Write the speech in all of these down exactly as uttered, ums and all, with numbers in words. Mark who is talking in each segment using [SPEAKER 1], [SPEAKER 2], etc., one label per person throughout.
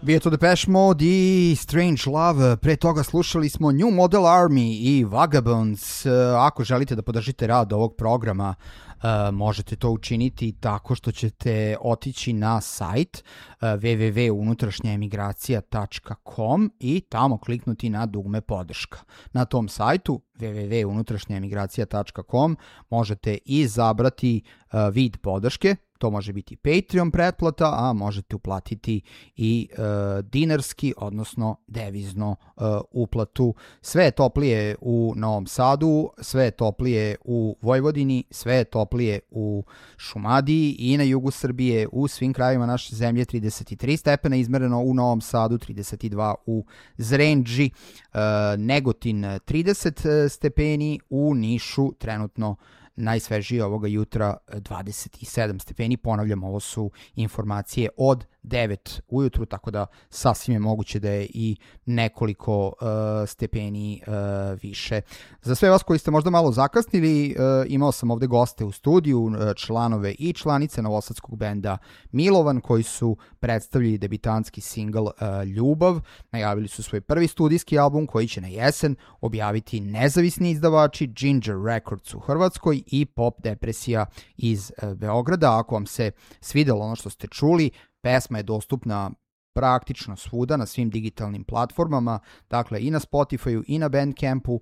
[SPEAKER 1] Bio to Depeche Mode i Strange Love, pre toga slušali smo New Model Army i Vagabonds. Ako želite da podržite rad ovog programa, možete to učiniti tako što ćete otići na sajt w w w tačka unutrašnja emigracija tačka com i tamo kliknuti na dugme podrška. Na tom sajtu w w w tačka unutrašnja emigracija tačka com možete izabrati vid podrške. To može biti Patreon pretplata, a možete uplatiti i uh, dinarski, odnosno devizno uh, uplatu. Sve je toplije u Novom Sadu, sve je toplije u Vojvodini, sve je toplije u Šumadiji i na jugu Srbije, u svim krajevima naše zemlje. Trideset tri stepena izmereno u Novom Sadu, trideset dva u Zrenđi, uh, Negotin trideset stepeni, u Nišu trenutno najsvežije ovoga jutra dvadeset sedam stepeni. Ponavljam, ovo su informacije od devet ujutru, tako da sasvim je moguće da je i nekoliko uh, stepeni uh, više. Za sve vas koji ste možda malo zakasnili, uh, imao sam ovde goste u studiju, uh, članove i članice novosadskog benda Milovan, koji su predstavili debitanski singl uh, Ljubav. Najavili su svoj prvi studijski album koji će na jesen objaviti nezavisni izdavači Ginger Records u Hrvatskoj i Pop Depresija iz uh, Beograda. Ako vam se svidelo ono što ste čuli, pesma je dostupna praktično svuda na svim digitalnim platformama, dakle i na Spotify-u i na Bandcampu,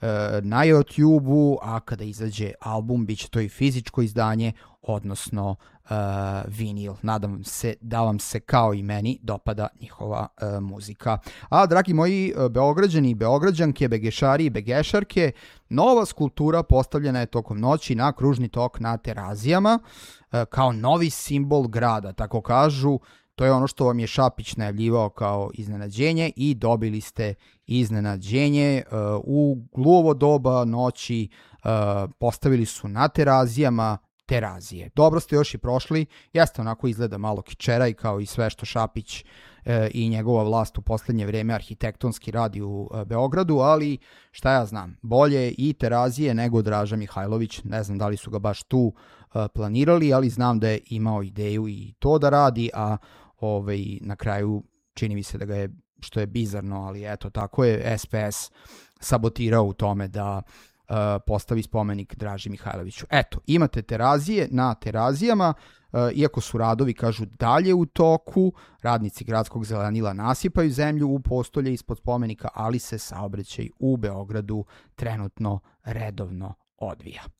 [SPEAKER 1] na YouTube-u, a kada izađe album bit će to i fizičko izdanje, odnosno uh, vinil. Nadam se da vam se kao i meni dopada njihova uh, muzika. A dragi moji uh, Beograđani i Beograđanke, Begešari i Begešarke, nova skulptura postavljena je tokom noći na kružni tok na Terazijama uh, kao novi simbol grada, tako kažu. To je ono što vam je Šapić najavljivao kao iznenađenje i dobili ste iznenađenje. Uh, u gluvo doba noći uh, postavili su na Terazijama Terazije. Dobro ste još i prošli, jeste onako izgleda malo kičeraj kao i sve što Šapić e, i njegova vlast u poslednje vreme arhitektonski radi u e, Beogradu, ali šta ja znam, bolje i Terazije nego Draža Mihajlović. Ne znam da li su ga baš tu e, planirali, ali znam da je imao ideju i to da radi, a ovaj, na kraju čini mi se da ga je, što je bizarno, ali eto, tako je S P S sabotirao u tome da Uh, postavi spomenik Draži Mihajloviću. Eto, imate Terazije na Terazijama, uh, iako su radovi, kažu, dalje u toku, radnici gradskog zelenila nasipaju zemlju u postolje ispod spomenika, ali se saobraćaj u Beogradu trenutno redovno odvija.